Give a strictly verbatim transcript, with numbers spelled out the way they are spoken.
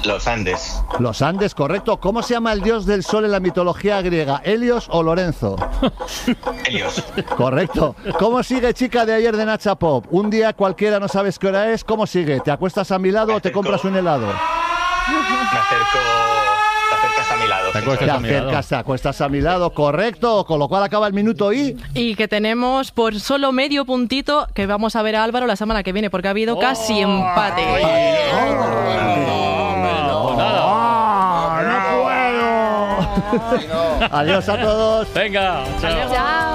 Los Andes. Los Andes, correcto. ¿Cómo se llama el dios del sol en la mitología griega? ¿Helios o Lorenzo? Helios. Correcto. ¿Cómo sigue chica de ayer de Nacha Pop? Un día cualquiera no sabes qué hora es. ¿Cómo sigue? ¿Te acuestas a mi lado Me o te acerco. compras un helado? Me acerco. Te acercas a mi lado. Te sí, acuestas Te a mi lado. acercas, te acuestas a mi lado, correcto. Con lo cual acaba el minuto y... Y que tenemos por solo medio puntito que vamos a ver a Álvaro la semana que viene, porque ha habido casi empate. No, nada. ¡No puedo! Adiós a todos. Venga, chao. Chao.